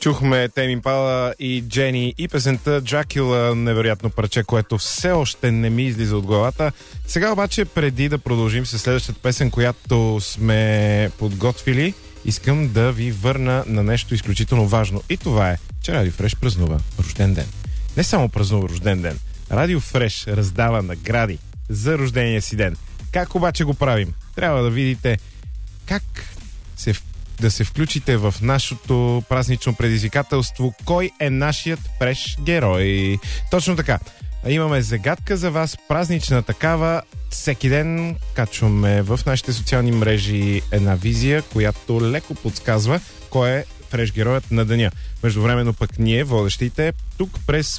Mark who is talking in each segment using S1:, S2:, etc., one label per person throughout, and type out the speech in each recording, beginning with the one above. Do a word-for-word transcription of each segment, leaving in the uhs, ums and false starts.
S1: Чухме Тейм Импала и Джени и песента Джакила, невероятно парче, което все още не ми излиза от главата. Сега обаче, преди да продължим с следващата песен, която сме подготвили, искам да ви върна на нещо изключително важно. И това е, че Радио Фреш празнува рожден ден. Не само празнува рожден ден. Радио Фреш раздава награди за рождения си ден. Как обаче го правим? Трябва да видите как се да се включите в нашето празнично предизвикателство. Кой е нашият Фреш герой? Точно така. Имаме загадка за вас, празнична такава. Всеки ден качваме в нашите социални мрежи една визия, която леко подсказва кой е Фреш героят на деня. Междувременно пък ние, водещите, тук през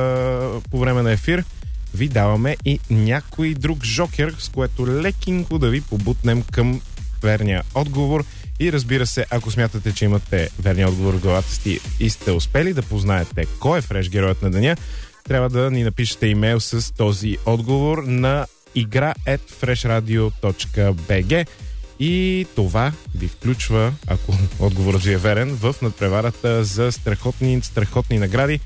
S1: по време на ефир ви даваме и някой друг жокер, с което лекинко да ви побутнем към верния отговор. И разбира се, ако смятате, че имате верния отговор в главата си и сте успели да познаете кой е Фреш героят на деня, трябва да ни напишете имейл с този отговор на игра at freshradio точка bg и това ви включва, ако отговорът ви е верен, в надпреварата за страхотни, страхотни награди.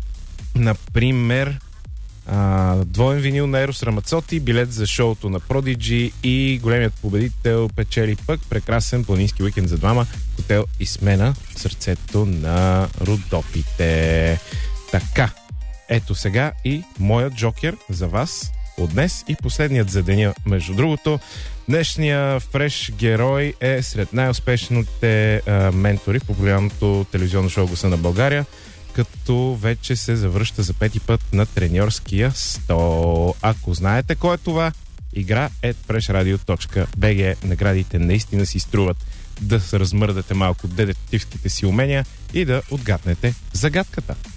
S1: Например, Uh, двоен винил на Ерос Рамацоти, билет за шоуто на Продиджи и големият победител печели пък прекрасен планински уикенд за двама, хотел и смена в сърцето на Родопите. Така, ето сега и моят джокер за вас от днес и последният за деня. Между другото, днешния Фреш герой е сред най-успешните uh, ментори в популярното телевизионно шоу Гласа на България, като вече се завръща за пети път на треньорския стол. Ако знаете кой е това, игра at freshradio точка bg. Наградите наистина си струват да се размърдате малко детективските си умения и да отгаднете загадката.